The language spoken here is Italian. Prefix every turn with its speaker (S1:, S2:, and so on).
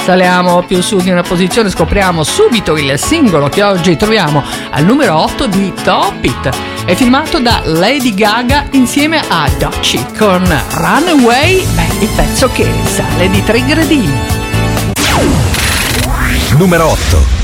S1: Saliamo più su di una posizione, scopriamo subito il singolo che oggi troviamo al numero 8 di Top It. È firmato da Lady Gaga insieme a Doechii con Runaway, il pezzo che sale di 3 gradini.
S2: Numero 8.